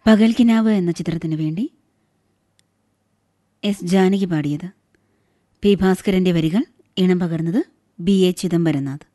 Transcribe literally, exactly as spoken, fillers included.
പകൽക്കിനാവ് എന്ന ചിത്രത്തിനു വേണ്ടി എസ് ജാനകി പാടിയത്. പി ഭാസ്കരൻ്റെ വരികൾ, ഈണം പകർന്നത് ബി എ ചിദംബരനാഥ്.